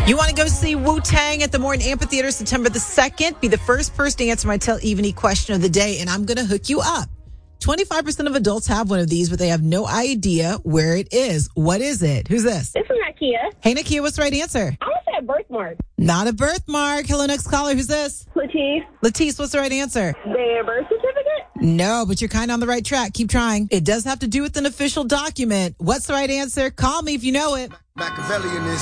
You want to go see Wu-Tang at the Morton Amphitheater September the 2nd? Be the first person to answer my Tell Evany question of the day, and I'm going to hook you up. 25% of adults have one of these, but they have no idea where it is. What is it? Who's this? This is Nakia. Hey, Nakia, what's the right answer? I want to say a birthmark. Not a birthmark. Hello, next caller. Who's this? Latif. Latice, what's the right answer? Their birth certificate? No, but you're kind of on the right track. Keep trying. It does have to do with an official document. What's the right answer? Call me if you know it. Machiavellian is